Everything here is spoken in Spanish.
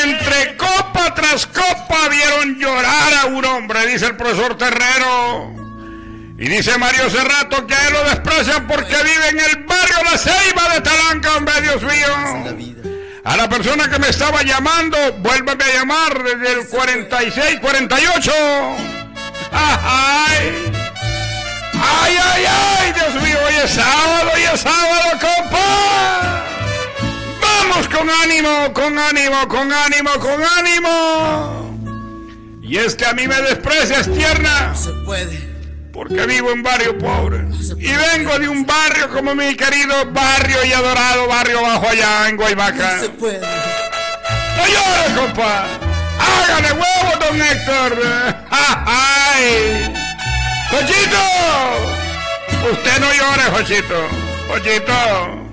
entre copa tras copa vieron llorar a un hombre, dice el profesor Terrero. Y dice Mario Cerrato que a él lo desprecian porque vive en el barrio La Ceiba de Talanca, hombre, Dios mío. A la persona que me estaba llamando, vuélveme a llamar desde el 4648. ¡Ay! ¡Ay, ay, ay! Dios mío, hoy es sábado, compa. Vamos con ánimo, con ánimo, con ánimo, con ánimo. Y es que a mí me desprecias, tierna. No se puede. Porque vivo en barrio pobre. Y vengo de un barrio como mi querido barrio y adorado barrio bajo allá en Guaybaca. No se puede. ¡No llores, compa! ¡Hágale huevo, don Héctor! ¡Ay! ¡Jochito! Usted no llore, Jochito. Jochito.